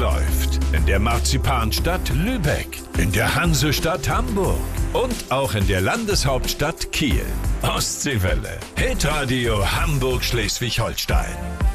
läuft. In der Marzipanstadt Lübeck, in der Hansestadt Hamburg und auch in der Landeshauptstadt Kiel. Ostseewelle. Hitradio Hamburg-Schleswig-Holstein.